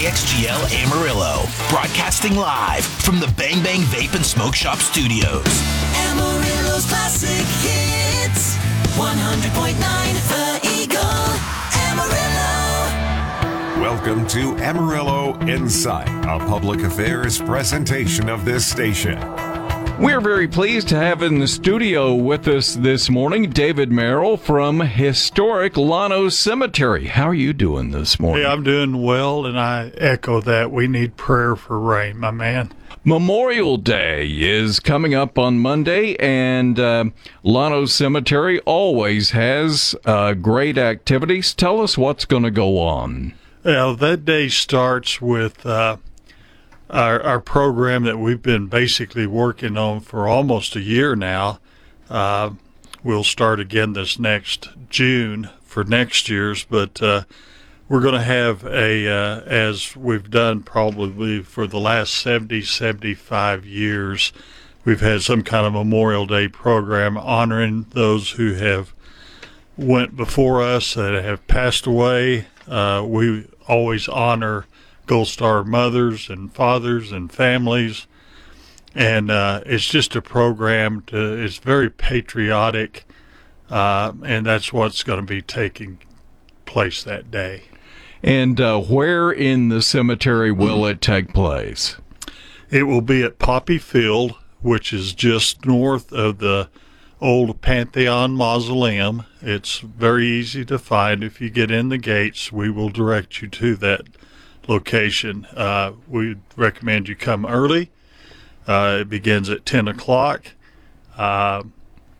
KXGL Amarillo, broadcasting live from the Bang Bang Vape and Smoke Shop studios. Amarillo's classic hits, 100.9 The Eagle, Amarillo. Welcome to Amarillo Insight, a public affairs presentation of this station. We're very pleased to have in the studio with us this morning David Merrill from Historic Llano Cemetery. How are you doing this morning? Hey, I'm doing well, and I echo that. We need prayer for rain, my man. Memorial Day is coming up on Monday, and Llano Cemetery always has great activities. Tell us what's going to go on. Well, that day starts with our program that we've been basically working on for almost a year now. We'll start again this next June for next year's, but we're going to have as we've done probably for the last 75 years, we've had some kind of Memorial Day program honoring those who have went before us that have passed away. We always honor Gold Star mothers and fathers and families, and it's just a program it's very patriotic, and that's what's going to be taking place that day. And where in the cemetery will it take place? It will be at Poppy Field, which is just north of the old Pantheon Mausoleum. It's very easy to find. If you get in the gates, we will direct you to that location. We recommend you come early. It begins at 10 o'clock. And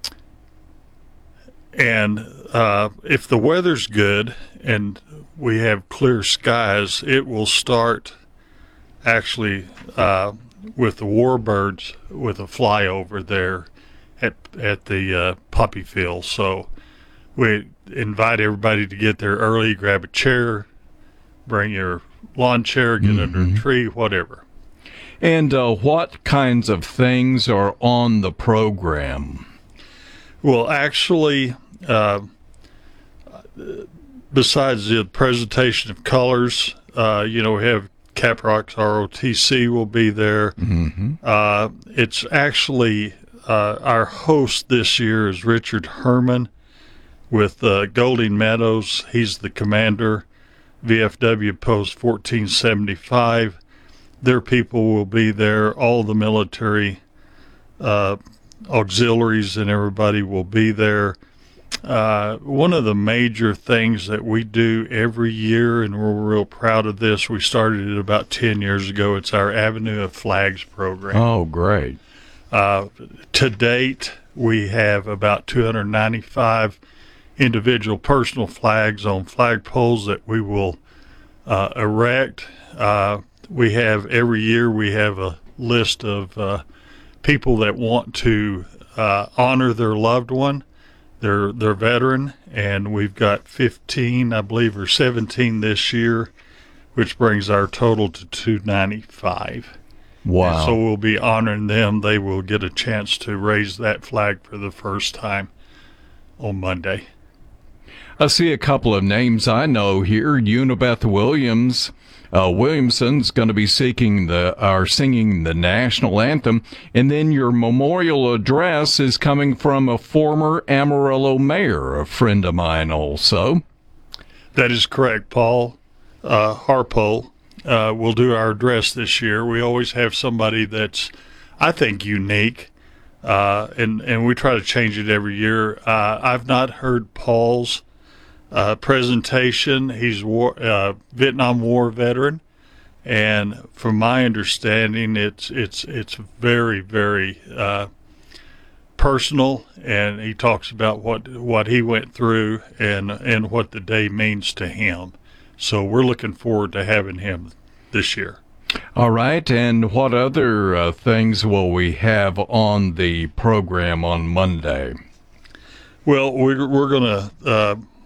if the weather's good and we have clear skies, it will start actually with the warbirds with a flyover there at the Poppy Field. So we invite everybody to get there early, grab a chair, bring your lawn chair, get under a tree, whatever. And what kinds of things are on the program? Well, actually, besides the presentation of colors, we have Caprock's ROTC will be there. It's actually our host this year is Richard Herman with Golding Meadows. He's the commander, VFW Post 1475. Their people will be there. All the military auxiliaries and everybody will be there. One of the major things that we do every year, and we're real proud of this, we started it about 10 years ago, it's our Avenue of Flags program. Oh, great. To date, we have about 295 individual personal flags on flagpoles that we will erect. We have every year we have a list of people that want to honor their loved one, their veteran, and we've got 15, I believe, or 17 this year, which brings our total to 295. Wow. And so we'll be honoring them. They will get a chance to raise that flag for the first time on Monday. I see a couple of names I know here. Unibeth Williamson's going to be singing the national anthem, and then your memorial address is coming from a former Amarillo mayor, a friend of mine also. That is correct, Paul Harpo. Will do our address this year. We always have somebody that's, I think, unique, and we try to change it every year. I've not heard Paul's presentation. He's Vietnam War veteran, and from my understanding, it's very, very personal, and he talks about what he went through and what the day means to him. So we're looking forward to having him this year. All right, and what other things will we have on the program on Monday? Well, we're going to